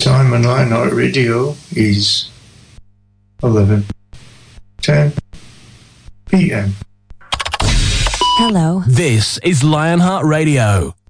time on Lionheart Radio is 11:10 p.m. Hello. This is Lionheart Radio.